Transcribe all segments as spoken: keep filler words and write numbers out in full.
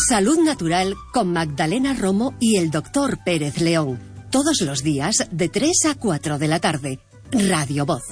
Salud Natural con Magdalena Romo y el doctor Pérez León. Todos los días de tres a cuatro de la tarde. Radio Voz.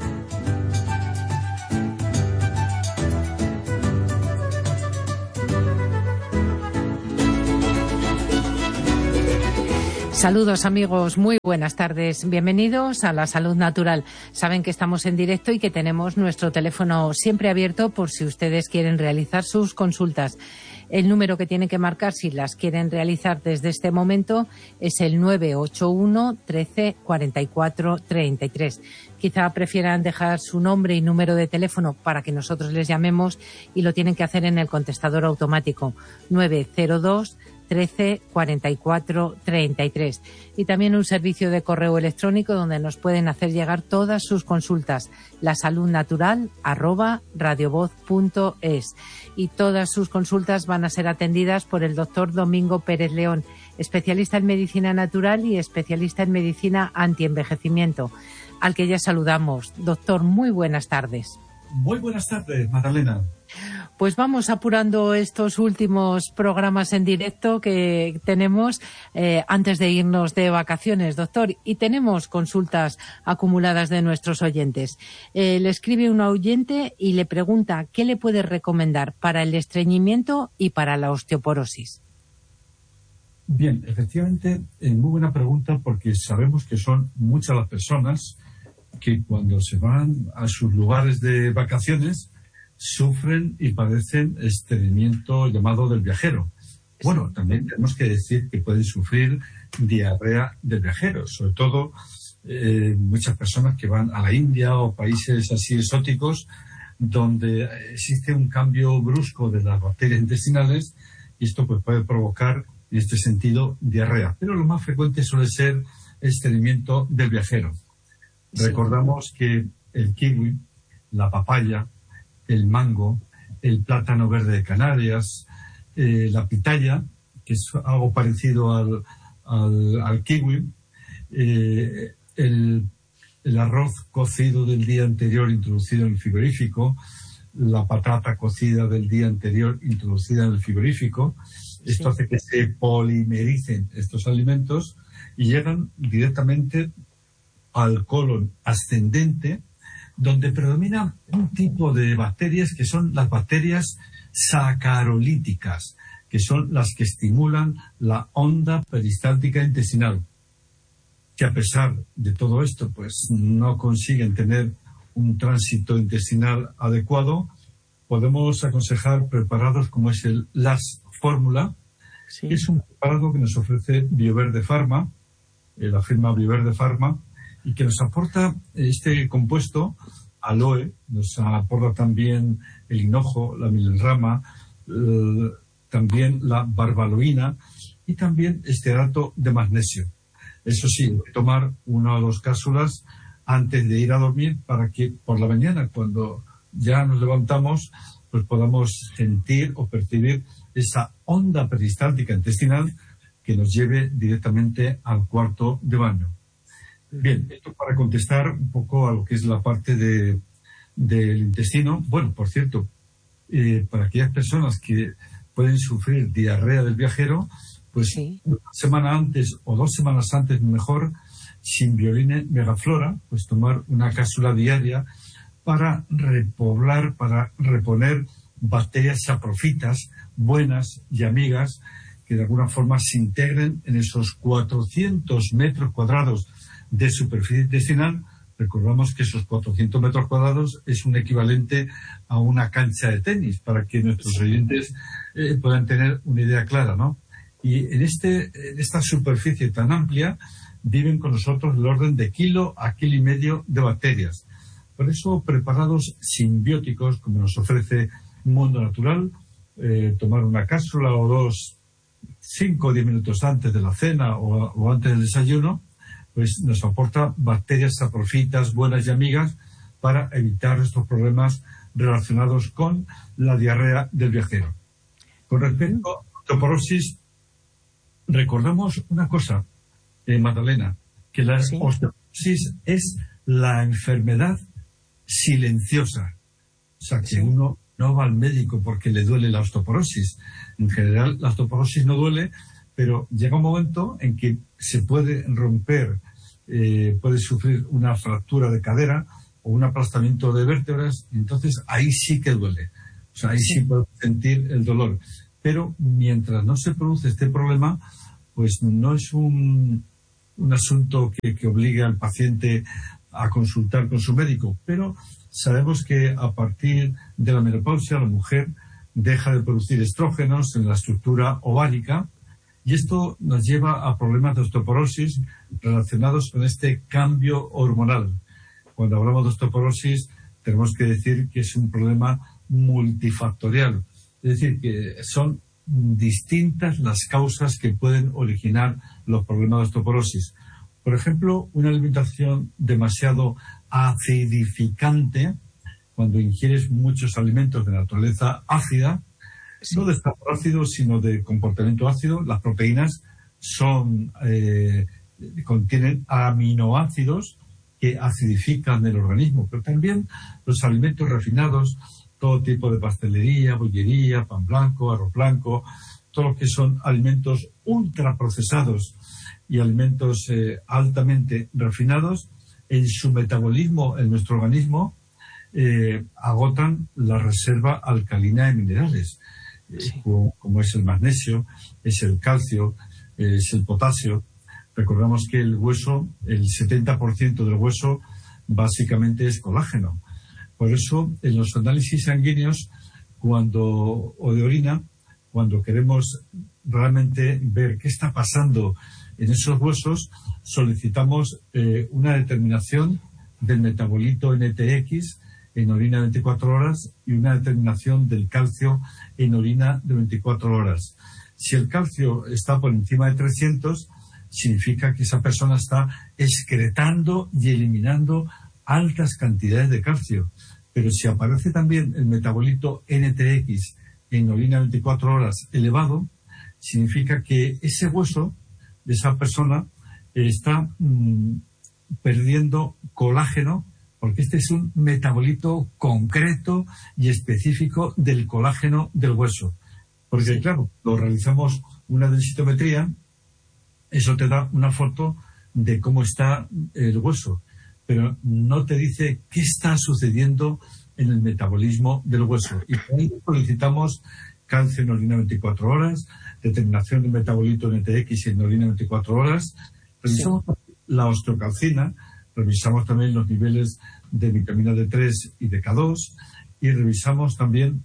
Saludos amigos, muy buenas tardes. Bienvenidos a La Salud Natural. Saben que estamos en directo y que tenemos nuestro teléfono siempre abierto por si ustedes quieren realizar sus consultas. El número que tienen que marcar si las quieren realizar desde este momento es el nueve ocho uno, trece, cuarenta y cuatro, treinta y tres. Quizá prefieran dejar su nombre y número de teléfono para que nosotros les llamemos y lo tienen que hacer en el contestador automático nueve cero dos, trece, cuarenta y cuatro, treinta y tres. Y también un servicio de correo electrónico donde nos pueden hacer llegar todas sus consultas, lasaludnatural arroba radiovoz punto es. Y todas sus consultas van a ser atendidas por el doctor Domingo Pérez León, especialista en medicina natural y especialista en medicina antienvejecimiento, al que ya saludamos. Doctor, muy buenas tardes. Muy buenas tardes, Magdalena. Pues vamos apurando estos últimos programas en directo que tenemos eh, antes de irnos de vacaciones, doctor. Y tenemos consultas acumuladas de nuestros oyentes. Eh, le escribe un oyente y le pregunta qué le puede recomendar para el estreñimiento y para la osteoporosis. Bien, efectivamente, eh, muy buena pregunta, porque sabemos que son muchas las personas que cuando se van a sus lugares de vacaciones sufren y padecen estreñimiento llamado del viajero. Bueno, también tenemos que decir que pueden sufrir diarrea del viajero, sobre todo eh, muchas personas que van a la India o países así exóticos donde existe un cambio brusco de las bacterias intestinales y esto pues puede provocar en este sentido diarrea. Pero lo más frecuente suele ser estreñimiento del viajero. Sí. Recordamos que el kiwi, la papaya, el mango, el plátano verde de Canarias, eh, la pitaya, que es algo parecido al, al, al kiwi, eh, el, el arroz cocido del día anterior introducido en el frigorífico, la patata cocida del día anterior introducida en el frigorífico. Esto sí hace que se polimericen estos alimentos y llegan directamente al colon ascendente, donde predomina un tipo de bacterias que son las bacterias sacarolíticas, que son las que estimulan la onda peristáltica intestinal, que a pesar de todo esto, pues no consiguen tener un tránsito intestinal adecuado. Podemos aconsejar preparados como es el Las Fórmula, sí. que es un preparado que nos ofrece Bioverde Pharma, eh, la firma Bioverde Pharma, y que nos aporta este compuesto, aloe, nos aporta también el hinojo, la milrama, eh, también la barbaloína y también estearato de magnesio. Eso sí, tomar una o dos cápsulas antes de ir a dormir para que por la mañana, cuando ya nos levantamos, pues podamos sentir o percibir esa onda peristáltica intestinal que nos lleve directamente al cuarto de baño. Bien, esto para contestar un poco a lo que es la parte de, del intestino. Bueno, por cierto, eh, para aquellas personas que pueden sufrir diarrea del viajero, pues sí. una semana antes o dos semanas antes mejor, Simbioline Megaflora, pues tomar una cápsula diaria para repoblar, para reponer bacterias saprofitas buenas y amigas que de alguna forma se integren en esos cuatrocientos metros cuadrados de superficie intestinal. Recordamos que esos cuatrocientos metros cuadrados es un equivalente a una cancha de tenis, para que nuestros oyentes eh, puedan tener una idea clara, ¿no? Y en, este, en esta superficie tan amplia viven con nosotros el orden de kilo a kilo y medio de bacterias. Por eso, preparados simbióticos, como nos ofrece Mundo Natural, eh, tomar una cápsula o dos, cinco o diez minutos antes de la cena o, o antes del desayuno, pues nos aporta bacterias saprofitas buenas y amigas para evitar estos problemas relacionados con la diarrea del viajero. Con respecto a la osteoporosis, recordamos una cosa, eh, Magdalena, que la ¿Sí? osteoporosis es la enfermedad silenciosa. O sea, que sí. uno no va al médico porque le duele la osteoporosis. En general, la osteoporosis no duele, pero llega un momento en que se puede romper, eh, puede sufrir una fractura de cadera o un aplastamiento de vértebras, entonces ahí sí que duele. O sea, ahí sí, sí puedo sentir el dolor. Pero mientras no se produce este problema, pues no es un, un asunto que, que obligue al paciente a consultar con su médico. Pero sabemos que a partir de la menopausia la mujer deja de producir estrógenos en la estructura ovárica y esto nos lleva a problemas de osteoporosis relacionados con este cambio hormonal. Cuando hablamos de osteoporosis tenemos que decir que es un problema multifactorial. Es decir, que son distintas las causas que pueden originar los problemas de osteoporosis. Por ejemplo, una alimentación demasiado acidificante, cuando ingieres muchos alimentos de naturaleza ácida, sí. no de sabor ácido, sino de comportamiento ácido. Las proteínas son eh, contienen aminoácidos que acidifican el organismo, pero también los alimentos refinados, todo tipo de pastelería, bollería, pan blanco, arroz blanco, todo lo que son alimentos ultraprocesados y alimentos eh, altamente refinados, en su metabolismo en nuestro organismo eh, agotan la reserva alcalina de minerales, eh, sí. como, como es el magnesio, es el calcio, eh, es el potasio. Recordamos que el hueso, el setenta por ciento del hueso básicamente es colágeno. Por eso, en los análisis sanguíneos, cuando, o de orina, cuando queremos realmente ver qué está pasando en esos huesos, solicitamos eh, una determinación del metabolito N T X en orina de veinticuatro horas y una determinación del calcio en orina de veinticuatro horas. Si el calcio está por encima de trescientos, significa que esa persona está excretando y eliminando altas cantidades de calcio. Pero si aparece también el metabolito N T X en orina veinticuatro horas elevado, significa que ese hueso de esa persona está mmm, perdiendo colágeno, porque este es un metabolito concreto y específico del colágeno del hueso. Porque, sí. claro, lo realizamos una densitometría, eso te da una foto de cómo está el hueso, pero no te dice qué está sucediendo en el metabolismo del hueso. Y por ahí solicitamos calcio en orina veinticuatro horas, determinación del metabolito N T X en orina veinticuatro horas, revisamos sí. la osteocalcina, revisamos también los niveles de vitamina D tres y de K dos y revisamos también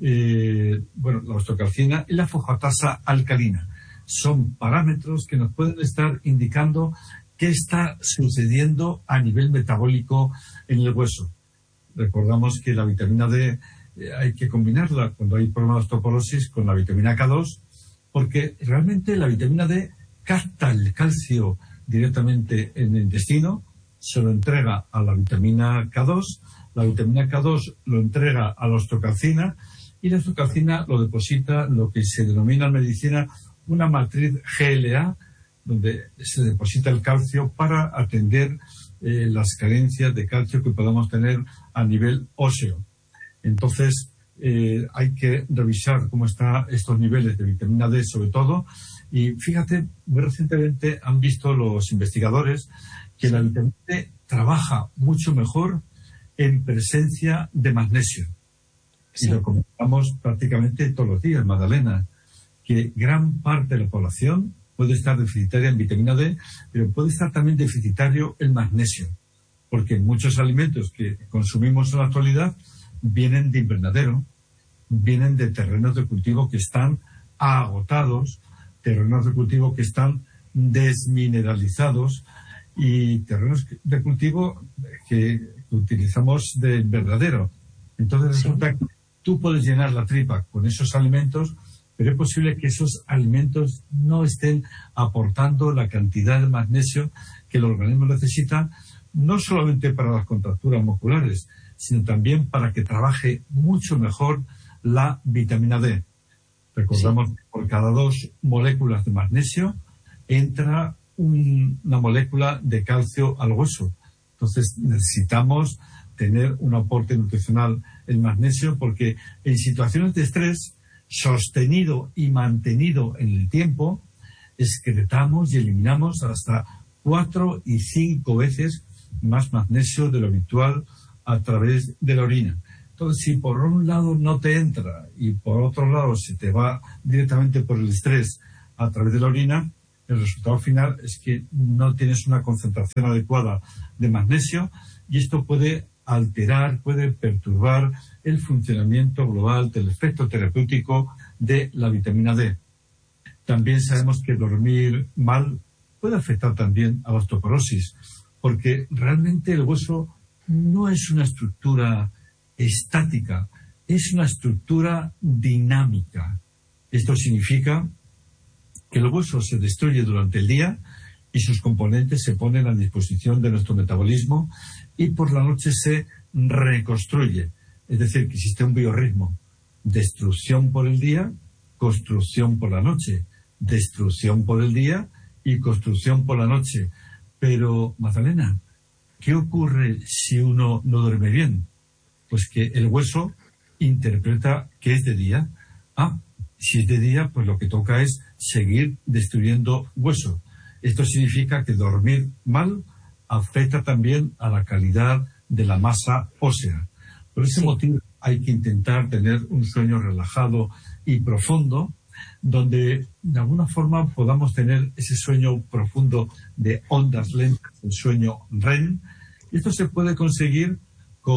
eh, bueno, la osteocalcina y la fosfatasa alcalina. Son parámetros que nos pueden estar indicando qué está sucediendo a nivel metabólico en el hueso. Recordamos que la vitamina D eh, hay que combinarla cuando hay problemas de osteoporosis con la vitamina K dos, porque realmente la vitamina D capta el calcio directamente en el intestino, se lo entrega a la vitamina K dos, la vitamina K dos lo entrega a la osteocalcina y la osteocalcina lo deposita lo que se denomina en medicina una matriz G L A, donde se deposita el calcio para atender eh, las carencias de calcio que podamos tener a nivel óseo. Entonces, eh, hay que revisar cómo están estos niveles de vitamina D sobre todo. Y fíjate, muy recientemente han visto los investigadores que la vitamina D trabaja mucho mejor en presencia de magnesio. Sí. Y lo comentamos prácticamente todos los días, Magdalena, que gran parte de la población puede estar deficitaria en vitamina D, pero puede estar también deficitario en magnesio, porque muchos alimentos que consumimos en la actualidad vienen de invernadero, vienen de terrenos de cultivo que están agotados, terrenos de cultivo que están desmineralizados y terrenos de cultivo que utilizamos de invernadero. Entonces sí. resulta que tú puedes llenar la tripa con esos alimentos, pero es posible que esos alimentos no estén aportando la cantidad de magnesio que el organismo necesita, no solamente para las contracturas musculares, sino también para que trabaje mucho mejor la vitamina D. Recordamos sí. que por cada dos moléculas de magnesio entra un, una molécula de calcio al hueso. Entonces necesitamos tener un aporte nutricional el magnesio, porque en situaciones de estrés sostenido y mantenido en el tiempo, excretamos y eliminamos hasta cuatro y cinco veces más magnesio de lo habitual a través de la orina. Entonces, si por un lado no te entra y por otro lado se te va directamente por el estrés a través de la orina, el resultado final es que no tienes una concentración adecuada de magnesio y esto puede alterar, puede perturbar el funcionamiento global del efecto terapéutico de la vitamina D. También sabemos que dormir mal puede afectar también a la osteoporosis, porque realmente el hueso no es una estructura estática, es una estructura dinámica. Esto significa que el hueso se destruye durante el día y sus componentes se ponen a disposición de nuestro metabolismo y por la noche se reconstruye. Es decir, que existe un biorritmo. Destrucción por el día, construcción por la noche. Destrucción por el día y construcción por la noche. Pero, Magdalena, ¿qué ocurre si uno no duerme bien? Pues que el hueso interpreta que es de día. Ah, si es de día, pues lo que toca es seguir destruyendo hueso. Esto significa que dormir mal afecta también a la calidad de la masa ósea. Por ese sí. motivo hay que intentar tener un sueño relajado y profundo, donde de alguna forma podamos tener ese sueño profundo de ondas lentas, el sueño R E M. Y esto se puede conseguir